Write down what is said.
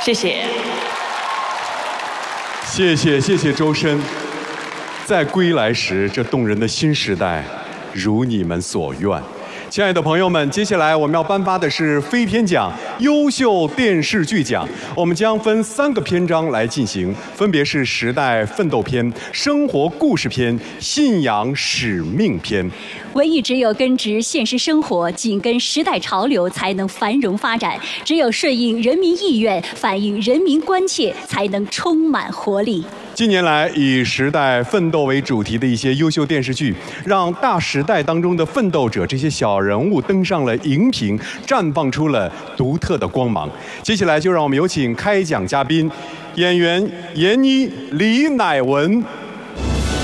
谢谢。 谢谢周深。在归来时，这动人的新时代，如你们所愿。亲爱的朋友们，接下来我们要颁发的是飞天奖优秀电视剧奖，我们将分3个篇章来进行，分别是时代奋斗篇、生活故事篇、信仰使命篇。 文艺只有根植现实生活，紧跟时代潮流，才能繁荣发展；只有顺应人民意愿，反映人民关切，才能充满活力。 近年来，以时代奋斗为主题的一些优秀电视剧，让大时代当中的奋斗者这些小人物登上了荧屏，绽放出了独特的光芒。接下来就让我们有请开讲嘉宾，演员闫妮、李乃文。